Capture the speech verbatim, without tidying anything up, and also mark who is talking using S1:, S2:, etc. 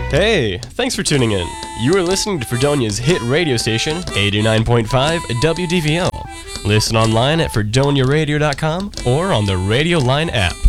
S1: Hey, thanks for tuning in. You are listening to Fredonia's hit radio station, eighty-nine point five W D V L. Listen online at fredonia radio dot com or on the Radio Line app.